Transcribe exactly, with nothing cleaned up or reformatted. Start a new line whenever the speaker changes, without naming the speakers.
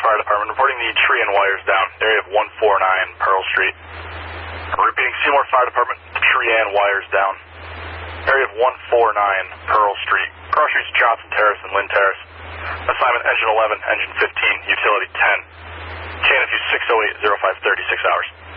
Fire Department, reporting the tree and wires down, area of one four nine Pearl Street. Repeating, Seymour Fire Department, tree and wires down, area of one four nine Pearl Street. Cross streets Johnson Terrace and Lynn Terrace. Assignment engine eleven, engine fifteen, utility ten. K N F U six oh eight, oh five thirty-six hours.